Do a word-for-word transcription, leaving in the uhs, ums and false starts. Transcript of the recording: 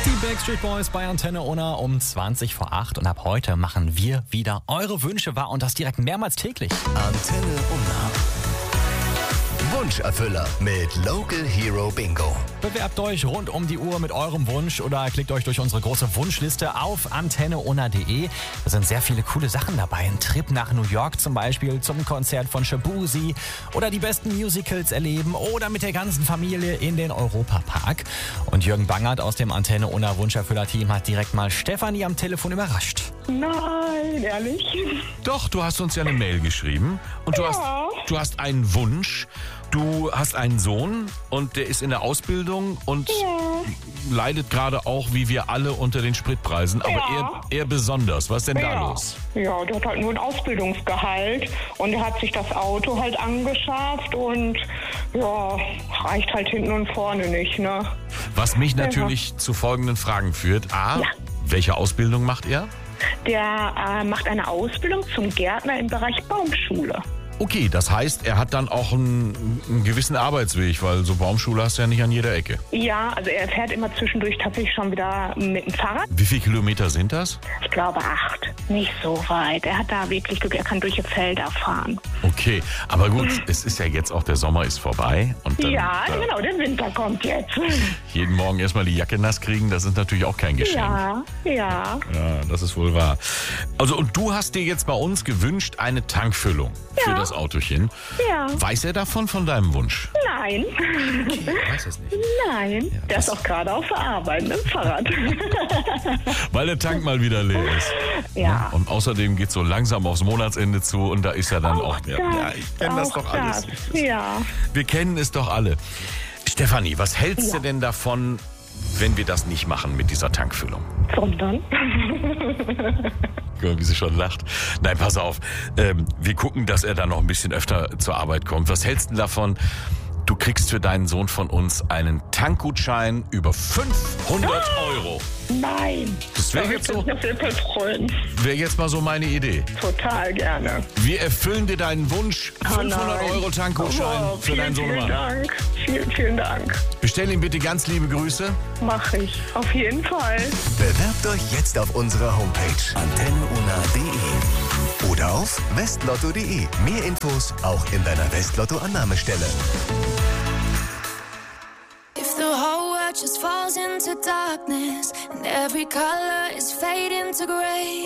Die Backstreet Boys bei Antenne Unna um zwanzig vor acht. Und ab heute machen wir wieder eure Wünsche wahr und das direkt mehrmals täglich. Antenne Unna. Wunscherfüller mit Local Hero Bingo. Bewerbt euch rund um die Uhr mit eurem Wunsch oder klickt euch durch unsere große Wunschliste auf antenne unna punkt de. Da sind sehr viele coole Sachen dabei. Ein Trip nach New York zum Beispiel zum Konzert von Shabuzi oder die besten Musicals erleben oder mit der ganzen Familie in den Europapark. Und Jürgen Bangert aus dem Antenne Unna Wunscherfüller-Team hat direkt mal Stefanie am Telefon überrascht. Nein, ehrlich? Doch, du hast uns ja eine Mail geschrieben und du, Ja. hast, du hast einen Wunsch. Du hast einen Sohn und der ist in der Ausbildung und Ja. leidet gerade auch, wie wir alle, unter den Spritpreisen. Aber Ja. er, er besonders. Was ist denn da Ja. los? Ja, der hat halt nur ein Ausbildungsgehalt und er hat sich das Auto halt angeschafft und ja, reicht halt hinten und vorne nicht, ne? Was mich natürlich zu folgenden Fragen führt. A, Ja. welche Ausbildung macht er? Der äh, macht eine Ausbildung zum Gärtner im Bereich Baumschule. Okay, das heißt, er hat dann auch einen, einen gewissen Arbeitsweg, weil so Baumschule hast du ja nicht an jeder Ecke. Ja, also er fährt immer zwischendurch tatsächlich schon wieder mit dem Fahrrad. Wie viele Kilometer sind das? Ich glaube acht. Nicht so weit. Er hat da wirklich Glück, er kann durch die Felder fahren. Okay, aber gut, es ist ja jetzt auch, der Sommer ist vorbei. Und dann, Ja, da genau, der Winter kommt jetzt. jeden Morgen erstmal die Jacke nass kriegen, das ist natürlich auch kein Geschenk. Ja, ja. Ja, das ist wohl wahr. Also, und du hast dir jetzt bei uns gewünscht, eine Tankfüllung für Ja. das Autochen. Ja. Weiß er davon, von deinem Wunsch? Nein. Okay, weiß es nicht. Nein, der ist auch gerade auf der Arbeit mit dem Fahrrad. Weil der Tank mal wieder leer ist. Ja. Und außerdem geht es so langsam aufs Monatsende zu und da ist ja dann auch... Auch ja, das, ja, ich kenne das auch doch alles. das, ja. Wir kennen es doch alle. Stefanie, was hältst Ja. du denn davon, wenn wir das nicht machen mit dieser Tankfüllung? Sondern? Guck mal, wie sie schon lacht. Nein, pass auf. Ähm, wir gucken, dass er dann noch ein bisschen öfter zur Arbeit kommt. Was hältst du davon? Du kriegst für deinen Sohn von uns einen Tankgutschein über fünfhundert Euro. Nein. Das wäre jetzt so, Ich auf jeden Fall freuen. wäre jetzt mal so meine Idee. Total gerne. Wir erfüllen dir deinen Wunsch. fünfhundert nein. Euro Tankgutschein Oh, für deinen vielen, Sohnemann. Vielen Dank. Vielen, vielen Dank. Bestell ihm bitte ganz liebe Grüße. Mach ich. Auf jeden Fall. Bewerbt euch jetzt auf unserer Homepage antenne unna punkt de oder auf westlotto punkt de. Mehr Infos auch in deiner Westlotto-Annahmestelle. If the whole world just falls into darkness and every color is fading to gray,